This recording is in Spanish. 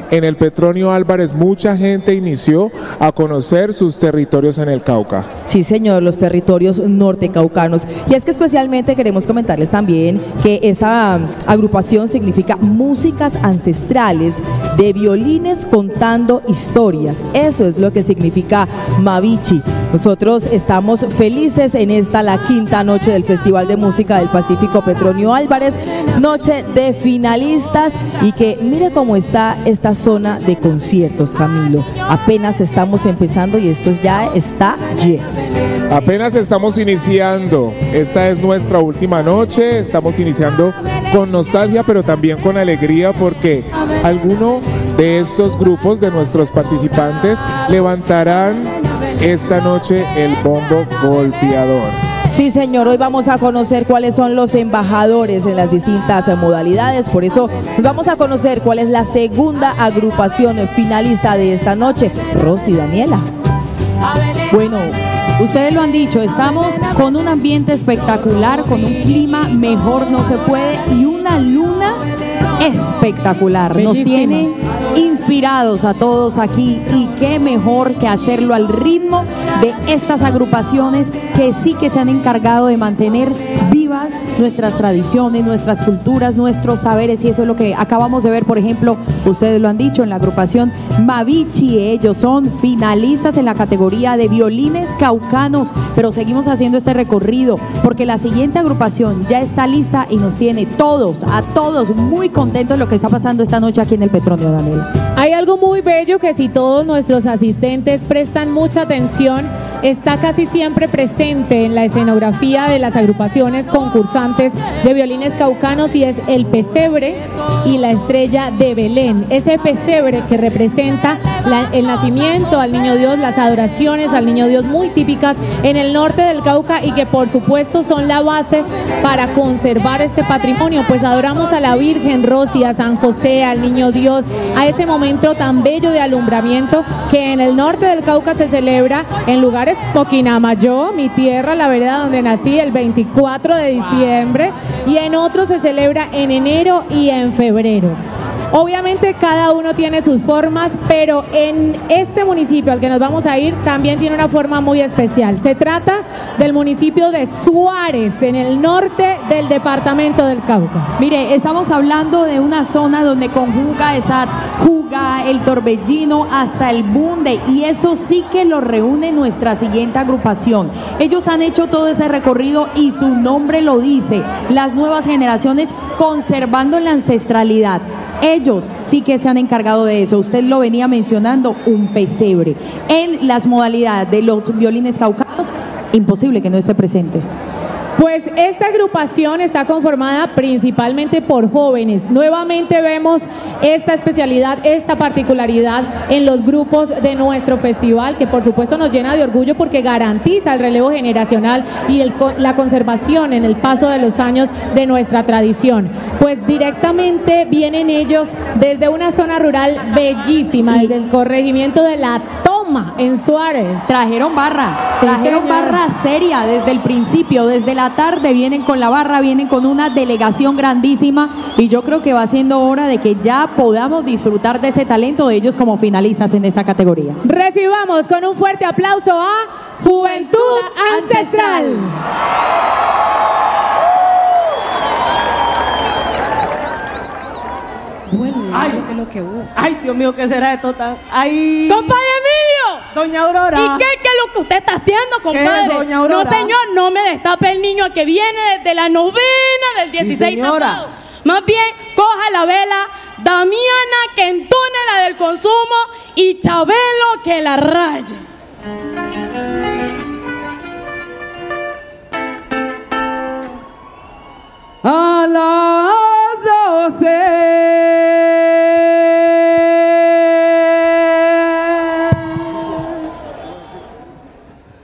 en el Petronio Álvarez mucha gente inició a conocer sus territorios en el Cauca. Sí, señor, los territorios nortecaucanos. Y es que especialmente queremos comentarles también que esta agrupación significa músicas ancestrales de violines contando historias. Eso es lo que significa Mavichi. Nosotros estamos felices en esta, la quinta noche del Festival de Música del Pacífico Petronio Álvarez, noche de finalistas, y que mire cómo está esta zona de conciertos, Camilo. Apenas estamos empezando y esto ya está lleno. Apenas estamos iniciando, esta es nuestra última noche, estamos iniciando con nostalgia pero también con alegría porque alguno de estos grupos de nuestros participantes levantarán esta noche el bombo golpeador. Sí, señor, hoy vamos a conocer cuáles son los embajadores en las distintas modalidades, por eso vamos a conocer cuál es la segunda agrupación finalista de esta noche. Rosy, Daniela. Bueno, ustedes lo han dicho, estamos con un ambiente espectacular, con un clima mejor no se puede y una luna espectacular. Bellísima. Nos tiene inspirados a todos aquí y qué mejor que hacerlo al ritmo de estas agrupaciones que sí que se han encargado de mantener vivas nuestras tradiciones, nuestras culturas, nuestros saberes, y eso es lo que acabamos de ver. Por ejemplo, ustedes lo han dicho, en la agrupación Mavichi, ellos son finalistas en la categoría de violines caucanos, pero seguimos haciendo este recorrido porque la siguiente agrupación ya está lista y nos tiene a todos muy contentos de lo que está pasando esta noche aquí en el Petronio, Daniela. Hay algo muy bello que si todos nuestros asistentes prestan mucha atención, está casi siempre presente en la escenografía de las agrupaciones concursantes de violines caucanos, y es el pesebre y la estrella de Belén. Ese pesebre que representa el nacimiento al niño Dios, las adoraciones al niño Dios muy típicas en el norte del Cauca y que por supuesto son la base para conservar este patrimonio, pues adoramos a la Virgen Rosy, a San José, al niño Dios, a ese momento tan bello de alumbramiento que en el norte del Cauca se celebra en lugares Poquinamayo, mi tierra, la vereda donde nací, el 24 de diciembre, y en otros se celebra en enero y en febrero. Obviamente cada uno tiene sus formas, pero en este municipio al que nos vamos a ir también tiene una forma muy especial. Se trata del municipio de Suárez, en el norte del departamento del Cauca. Mire, estamos hablando de una zona donde conjuga esa juga, el torbellino, hasta el bunde, y eso sí que lo reúne nuestra siguiente agrupación. Ellos han hecho todo ese recorrido y su nombre lo dice, las nuevas generaciones conservando la ancestralidad. Ellos sí que se han encargado de eso. Usted lo venía mencionando, un pesebre. En las modalidades de los violines caucanos, imposible que no esté presente. Pues esta agrupación está conformada principalmente por jóvenes. Nuevamente vemos esta especialidad, esta particularidad en los grupos de nuestro festival, que por supuesto nos llena de orgullo porque garantiza el relevo generacional y la conservación en el paso de los años de nuestra tradición. Pues directamente vienen ellos desde una zona rural bellísima, desde el corregimiento de La Toma, en Suárez. Trajeron barra, trajeron barra seria desde el principio, desde la tarde vienen con la barra, vienen con una delegación grandísima, y yo creo que va siendo hora de que ya podamos disfrutar de ese talento de ellos como finalistas en esta categoría. Recibamos con un fuerte aplauso a Juventud Ancestral. Bueno, lo que hubo. Ay, Dios mío, ¿qué será esto tan? Ay. ¡Compadre Emilio! Doña Aurora. ¿Y qué es lo que usted está haciendo, compadre? ¿Qué, doña Aurora? No, señor, no me destape el niño que viene desde la novena del 16 sí, tapado. Más bien, coja la vela, Damiana que entone la del consumo y Chabelo que la raye. ¡Alá!